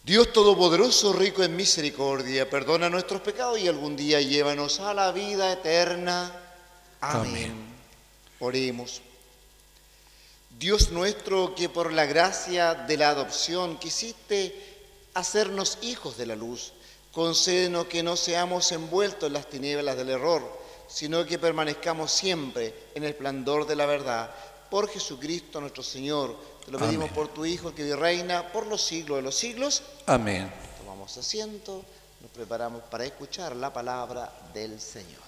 Dios Todopoderoso, rico en misericordia, perdona nuestros pecados y algún día llévanos a la vida eterna. Amén. Oremos. Dios nuestro, que por la gracia de la adopción quisiste hacernos hijos de la luz, concédenos que no seamos envueltos en las tinieblas del error, sino que permanezcamos siempre en el esplendor de la verdad. Por Jesucristo nuestro Señor, te lo pedimos. Amén. Por tu Hijo, que reina por los siglos de los siglos. Amén. Tomamos asiento, nos preparamos para escuchar la palabra del Señor.